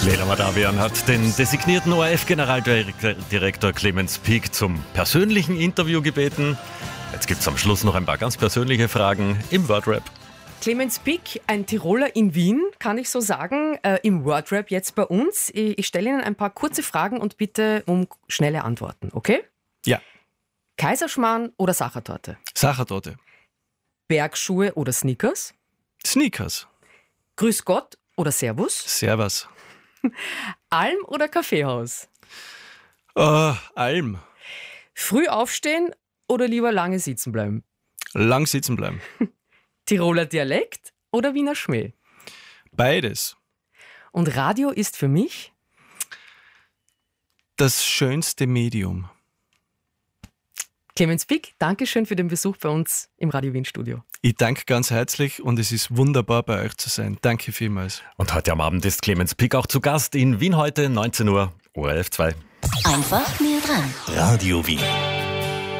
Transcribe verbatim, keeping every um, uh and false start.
Lena Madavian hat den designierten O R F-Generaldirektor Clemens Pick zum persönlichen Interview gebeten. Jetzt gibt es am Schluss noch ein paar ganz persönliche Fragen im Wordrap. Clemens Pick, ein Tiroler in Wien, kann ich so sagen, äh, im Wordrap jetzt bei uns. Ich, ich stelle Ihnen ein paar kurze Fragen und bitte um schnelle Antworten, okay? Ja. Kaiserschmarrn oder Sachertorte? Sachertorte. Bergschuhe oder Sneakers? Sneakers. Grüß Gott oder Servus? Servus. Alm oder Kaffeehaus? Uh, Alm. Früh aufstehen oder lieber lange sitzen bleiben? Lang sitzen bleiben. Tiroler Dialekt oder Wiener Schmäh? Beides. Und Radio ist für mich? Das schönste Medium. Clemens Pick, danke schön für den Besuch bei uns im Radio Wien Studio. Ich danke ganz herzlich und es ist wunderbar, bei euch zu sein. Danke vielmals. Und heute am Abend ist Clemens Pick auch zu Gast in Wien heute, neunzehn Uhr, O R F zwei. Einfach näher dran. Radio Wien.